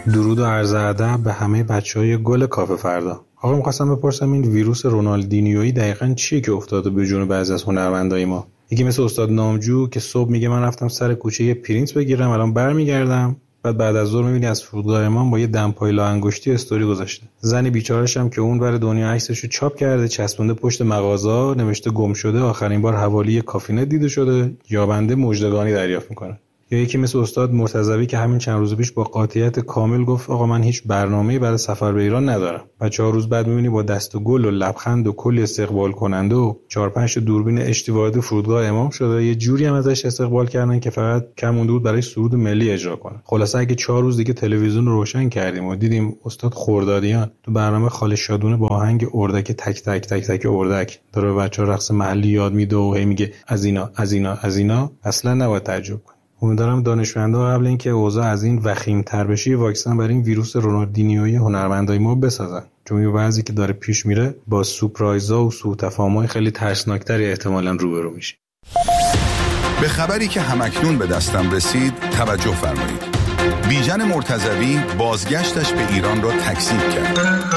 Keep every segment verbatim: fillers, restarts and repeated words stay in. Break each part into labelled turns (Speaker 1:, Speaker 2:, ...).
Speaker 1: درود و عرض ادب به همه بچهای گل کافه فردا. آقا می‌خواستم بپرسم این ویروس رونالدینیویی دقیقاً چیه که افتاده به جون بعضی از هنرمندای ما؟ یکی مثل استاد نامجو که صبح میگه من رفتم سر کوچه یه پرینت بگیرم الان برمیگردم، بعد بعد از ظهر میبینی از فرودگاه امام با یه دمپای لا انگشتی استوری گذاشته. زنی بیچاره‌ش هم که اون ور دنیا عکسشو چاپ کرده چسبونده پشت مغازه، نوشته گم شده، آخرین بار حوالی کافینت دیده شده، یابنده مژدگانی دریافت میکنه. یا یکی مثل استاد مرتضوی که همین چند روز پیش با قاطعیت کامل گفت آقا من هیچ برنامه‌ای برای سفر به ایران ندارم. بعد چهار روز بعد می‌بینی با دست و گل و لبخند و کلی استقبال کننده و چهار پنج تا دوربین اشتی وارد فرودگاه امام شده. یه جوری هم ازش استقبال کردن که فقط کم مونده بود برای سرود ملی اجرا کنه. خلاصه اگه چهار روز دیگه تلویزیون رو روشن کردیم و دیدیم استاد خردادیان تو برنامه خاله شادونه با آهنگ اردک تک تک تک تک اردک داره به بچه‌ها رقص محلی یاد میده و هی میگه از اینا از اینا از اینا، اصلا نباید تعجب کنیم. امیدوارم دانشمندا قبل اینکه اوضاع از این وخیم‌تر بشه واکسن برای این ویروس رونالدینیویی هنرمندای ما بسازن، چون یه وضعی که داره پیش میره با سورپرایزها و سوء تفاهم‌های خیلی ترسناکتری احتمالاً روبرو میشه.
Speaker 2: به خبری که همکنون به دستم رسید توجه فرمایید. بیژن مرتضوی بازگشتش به ایران را تکذیب کرد.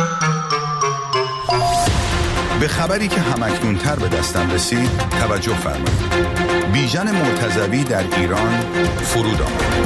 Speaker 2: به خبری که همکنون تر به دستم رسید توجه فرمایید. بیژن مرتضوی در ایران فرود آمد.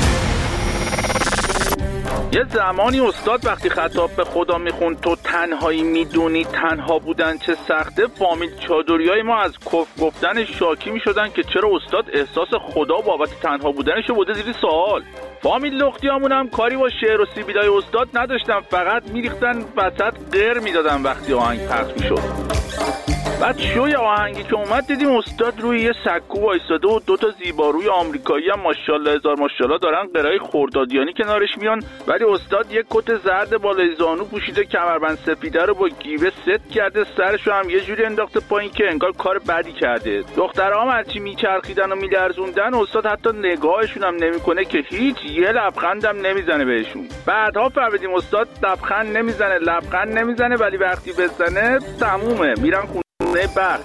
Speaker 3: یه زمانی استاد وقتی خطاب به خدا میخوند تو تنهایی میدونی تنها بودن چه سخته، فامیل چادریای ما از کف گفتن شاکی میشدن که چرا استاد احساس خدا بابت تنها بودنشو بوده زیر سوال. فامیل لختیامون هم کاری با شعر و سیبیلای استاد نداشتن، فقط میریختن وسط غیر میدادن وقتی آهنگ پخش میشد. بعد شوی آهنگی که اومد دیدیم استاد روی یه سکو وایساده و دو تا زیباروی آمریکایی هم ماشاءالله هزار ماشاءالله دارن قرای خردادیانی کنارش میان، ولی استاد یه کت زرد بالای زانو پوشیده، کمربند سفیده رو با گیوه ست کرده، سرشو هم یه جوری انداخته پایین که انگار کار بدی کرده. دخترها هم هرچی میچرخیدن و میلرزوندن استاد حتی نگاهشون هم نمیکنه که هیچ یه لبخندم نمیزنه بهشون. بعدها فهمیدیم استاد لبخند نمیزنه لبخند نمیزنه ولی وقتی بزنه تمومه، میرن خونه بخت.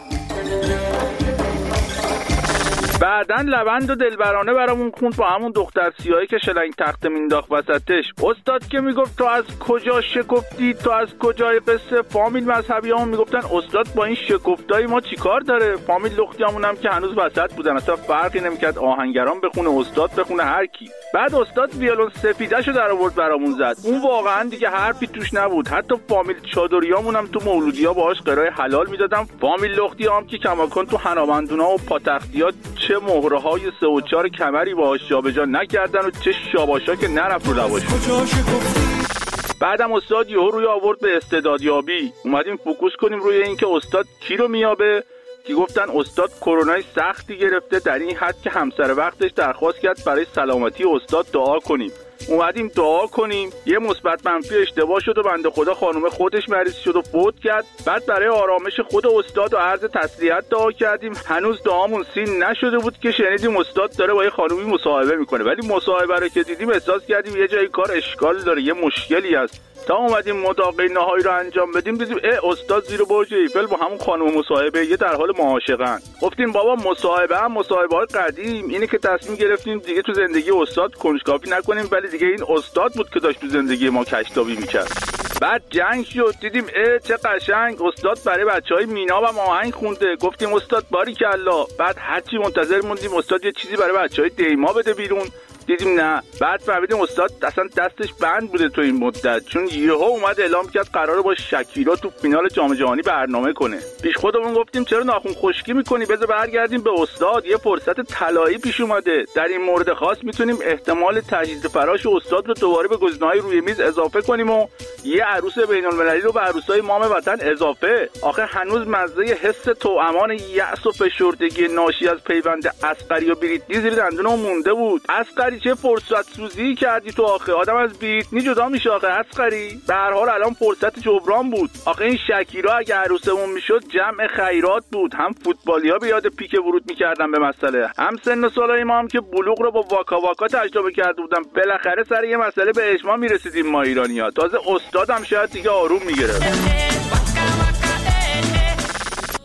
Speaker 3: بعدن لبند و دلبرانه برامون خوند با همون دختر سیاهی که شلنگ تخته مینداخت وسطش. استاد که میگفت تو از کجا شکفتی، تو از کجای قصه. فامیل مذهبی همون میگفتن استاد با این شکفتای ما چیکار داره. فامیل لختیامون هم که هنوز وسط بودن، اصلا فرقی نمیکرد آهنگران بخونه استاد بخونه هر کی. بعد استاد ویولون سفیدهشو در آورد برامون زد، اون واقعا دیگه حرفی توش نبود. حتی فامیل چادریامون هم تو مولودیا باهاش قرای حلال میدادن. فامیل لختیام که کماکان تو حنابندونا و پاتختیات چه مهره‌های سه و چهار کمری باهاش جابجا نکردن و چه شاباشا که نرفت رو لباش. بعدم استاد یهو روی آورد به استعدادیابی. اومدیم فوکوس کنیم روی این که استاد کی رو میابه، که گفتن استاد کرونای سختی گرفته در این حد که همسر وقتش درخواست کرد برای سلامتی استاد دعا کنیم. اومدیم دعا کنیم، یه مثبت منفی اشتباه شد و بنده خدا خانم خودش مریض شد و فوت کرد. بعد برای آرامش خود استاد و عرض تسلیت دعا کردیم. هنوز دعامون سین نشده بود که شنیدیم استاد داره با یه خانومی مصاحبه میکنه، ولی مصاحبه رو که دیدیم احساس کردیم یه جای کار اشکال داره، یه مشکلی هست. تا اومدیم مداقه نهایی رو انجام بدیم دیدیم اه استاد زیر برج ایفل با همون خانم مصاحبه یه در حال معاشقن. گفتیم بابا مصاحبه هم مصاحبه های قدیم، اینه که تصمیم گرفتیم دیگه تو زندگی استاد کنجکاوی نکنیم، ولی دیگه این استاد بود که داشت تو زندگی ما کشتابی میکرد. بعد جنگ شد، دیدیم اه چه قشنگ استاد برای بچهای مینا و آهنگ خونده. گفتیم استاد باریکالله. بعد هرچی منتظر موندیم استاد یه چیزی برای بچهای دیما بده بیرون، دیدیم نه. بعد فهمیدیم استاد اصلا دستش بند بوده تو این مدت، چون یهو اومد اعلام کرد قراره با شکیرا تو فینال جام جهانی برنامه کنه. پیش خودمون گفتیم چرا ناخن خشکی میکنی، بذار برگردیم به استاد، یه فرصت طلایی پیش اومده. در این مورد خاص میتونیم احتمال تجدید فراش استاد رو دوباره به گزینه‌های روی میز اضافه کنیم و یه عروس بین‌المللی رو به عروسای مام وطن اضافه. آخه هنوز مزه حس توامان یأس و فشردگی ناشی از پیوند اصغری و بریتنی زیر دندونم مونده بود. اصغری چه فرصت سوزی کردی تو، آخه آدم از بریتنی جدا میشه آخه اصغری. به هر حال الان فرصت جبران بود. آخه این شکیرا اگه عروسمون میشد جمع خیرات بود، هم فوتبالیا به یاد پیک ورود میکردن به مسئله، هم سن و سالای ما هم که بلوغ رو با واکا واکا تجربه کرده بودن. بالاخره سر یه مسئله به اجماع میرسیدیم ما ایرانی‌ها. تازه استادم شاید دیگه آروم میگرفت.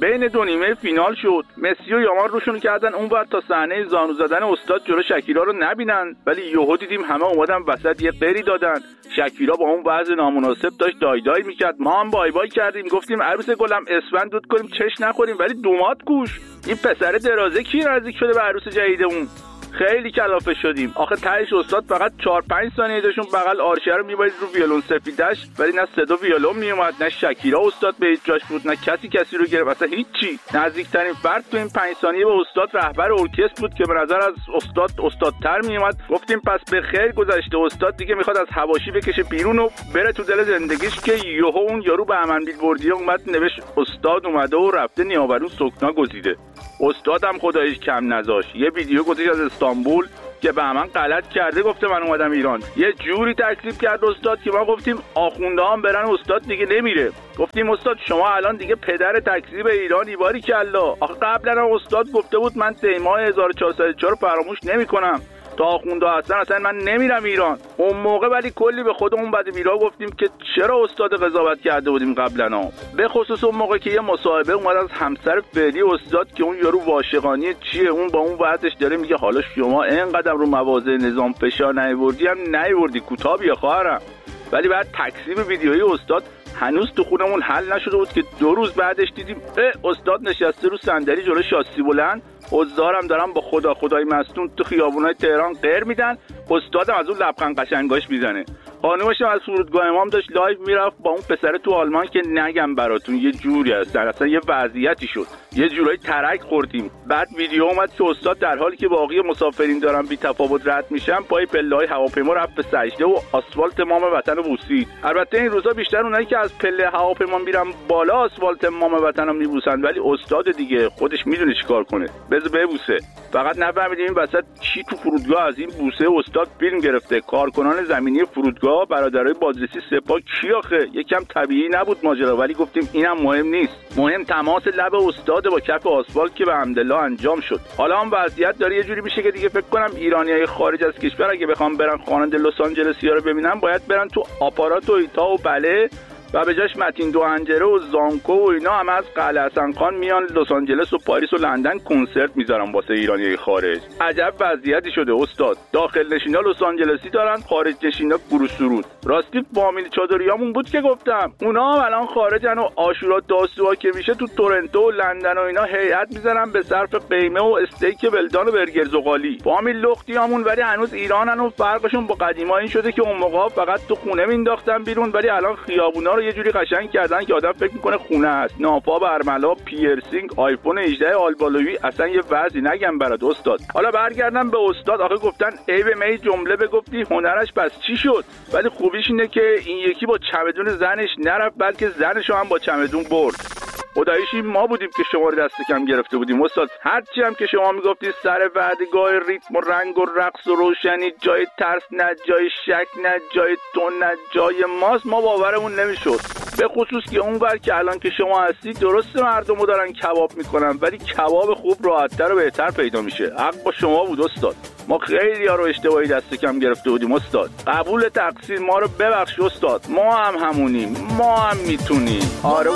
Speaker 3: بین دو نیمه فینال شد. مسی و یامان روشون کردن اونور تا صحنه زانو زدن استاد جلو شکیرا رو نبینن، ولی یهو دیدیم همه اومدن وسط یه قری دادن. شکیرا با اون وضع نامناسب داشت دای دای میکرد. ما هم بای بای کردیم، گفتیم عروس گلم اسفند دود کنیم چش نخوریم، ولی دومات گوش. این پسر درازه کی نزدیک شده به عروس جدیدمون؟ خیلی کلافه شدیم. آخه تهش استاد فقط چهار پنج ثانیه داشون بغل آرشه رو میبرید رو ویولون سفیدش، ولی نه صدا ویولون میومد، نه شکیرا استاد به هیچ جاش بود، نه کسی کسی رو گرفت، اصلا هیچی. نزدیکترین فرد تو این پنج ثانیه به استاد رهبر ارکستر بود که به نظر از استاد استادتر میومد. گفتیم پس به خیر گذشته، استاد دیگه میخواد از حواشی بکشه بیرون و بره تو دل زندگیش، که یهو اون یارو به امن بیلبوردی اومد نوشت استاد اومده و رفته نیاورون سکنا گزیده. استادم خداییش کم نذاشت، یه ویدیو گذاشت از استانبول که به من غلط کرده، گفته من اومدم ایران. یه جوری تکذیب کرد استاد که ما گفتیم آخونده هم برن استاد دیگه نمیره. گفتیم استاد شما الان دیگه پدر تکذیب ایرانی، باری کلا. آخه قبلا استاد گفته بود من دیماه هزار و چهارصد و چهار رو فراموش نمیکنم، تا آخونده هستن اصلا من نمیرم ایران. اون موقع ولی کلی به خودمون بد بیرا گفتیم که چرا استاد قضاوت کرده بودیم قبلا، به خصوص اون موقع که یه مصاحبه اومد از همسر فعلی استاد که اون یارو عاشقانی چیه، اون با اون وضعش داره میگه حالا شما اینقدر رو مواضع نظام فشار نیاوردی هم نیاوردی کوتاه بیا خواهرم. ولی بعد تکذیب ویدیویی استاد هنوز تو خونمون حل نشده بود که دو روز بعدش دیدیم استاد نشسته رو صندلی جلوی شاسی بلند، حضارم دارم با خدا خدای مستون تو خیابونای تهران غیر میدن، استادم از اون لبخند قشنگاش میزنه. خانومش از فرودگاه امام داشت لایو میرفت با اون پسر تو آلمان که نگم براتون یه جوری هست، در اصلا یه وضعیتی شد، یه جورایی ترک خوردیم. بعد ویدیو اومد که استاد در حالی که باقی مسافرین دارن بی تفاوت رد میشن پای پله‌های هواپیما رفت به سجده و آسفالت مام وطن رو بوسید. البته این روزا بیشتر اونایی که از پله هواپیما میرن بالا آسفالت مام وطن رو میبوسن، ولی استاد دیگه خودش میدونه چیکار کنه، بذار ببوسه. فقط نفهمیدیم این وسط کی تو فرودگاه از این بوسه استاد فیلم گرفته. کارکنان زمینی فرودگاه، برادرای بازرسی سپاه کی آخه؟ یکم طبیعی نبود ماجرا، ولی گفتیم اینم مهم نیست، مهم تماس لب استاد با کف آسفالت که به حمدالله انجام شد. حالا هم وضعیت داره یه جوری میشه که دیگه فکر کنم ایرانیای خارج از کشور اگه بخوام برن خواننده لس آنجلسیا رو ببینن باید برن تو آپارات و ایتا و بله و به جاش متین دوهنجره و زانکو و اینا هم از قلعه حسن خان میان لس آنجلس و پاریس و لندن کنسرت میذارن واسه ایرانیای خارج. عجب وضعیتی شده استاد. داخل نشینا لس آنجلسی دارن، خارج نشینا گروه سرود. راستی فامیل چادریامون بود که گفتم اونا هم الان خارجن و عاشورا داسوها که میشه تو تورنتو و لندن و اینا هیئت میذارن به صرف قیمه و استیک ولدان و برگر زغالی. فامیل لختیامون ولی هنوز ایرانن و فرقشون با قدیما این شده که اون موقع فقط تو خونه مینداختن بیرون، ولی الان خیابونا یه جوری قشنگ کردن که آدم فکر میکنه خونه است. نافا، برملا، پیرسینگ، آیفون هجده آلبالویی، اصلا یه وضعی نگم برات استاد. حالا برگردم به استاد. آخه گفتن ای به می جمله بگفتی هنرش پس چی شد؟ ولی خوبیش اینه که این یکی با چمدون زنش نرفت بلکه زنشو هم با چمدون برد. خداییشی ما بودیم که شما رو دست کم گرفته بودیم استاد. هرچی هم که شما میگفتید سر وعدگاه ریتم و رنگ و رقص و روشنی جای ترس نه، جای شک نه، جای تون نه، جای ماست، ما باورمون نمیشد. به خصوص که اونور که الان که شما هستی درسته مردمو دارن کباب میکنن، ولی کباب خوب راحت‌تر و بهتر پیدا میشه. حق با شما بود استاد. ما خیلی ها رو اشتباهی دست کم گرفته بودیم استاد. قبول تقصیر، ما رو ببخش استاد. ما هم همونیم، ما هم میتونیم. آره